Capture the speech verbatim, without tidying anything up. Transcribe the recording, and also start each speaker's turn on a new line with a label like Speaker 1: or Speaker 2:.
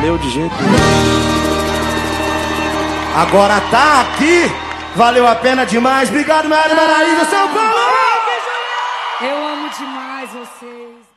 Speaker 1: valeu de jeito nenhum. Agora tá aqui, valeu a pena demais. Obrigado, Mari Maraíza, São Paulo!
Speaker 2: Eu amo demais vocês.